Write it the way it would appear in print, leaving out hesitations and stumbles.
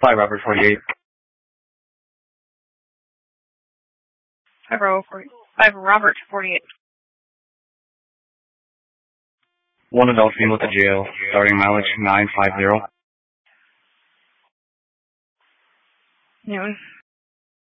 5 Robert 48. 5 Robert 48. 1 adult female to jail, starting mileage 950. Noon.